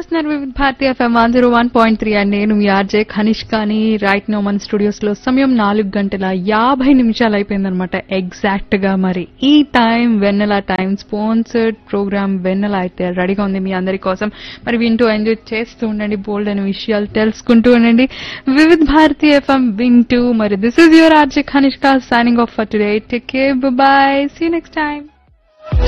చేస్తున్నారు వివిధ Bharati FM 101.3 and నేను మీ ఆర్జే కనిష్కాని. రైట్ నో మన స్టూడియోస్ లో సమయం 4:50 అయిపోయిందనమాట ఎగ్జాక్ట్ గా. మరి ఈ టైం వెన్నెల టైం స్పాన్సర్డ్ ప్రోగ్రామ్ వెన్నెల అయితే రెడీగా ఉంది మీ అందరి కోసం. మరి వింటూ ఎంజాయ్ చేస్తూ ఉండండి, బోల్డ్ అనే విషయాలు తెలుసుకుంటూ ఉండండి. వివిధ భారతి ఎఫ్ఎం వింటూ మరి this is your RJ Kanishka signing off for today. Take care, by, see you next time.